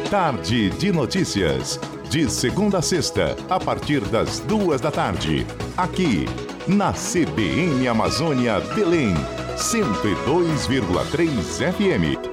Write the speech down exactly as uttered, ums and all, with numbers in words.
Tarde de Notícias. De segunda a sexta, a partir das duas da tarde. Aqui, na C B N Amazônia Belém, cento e dois vírgula três F M.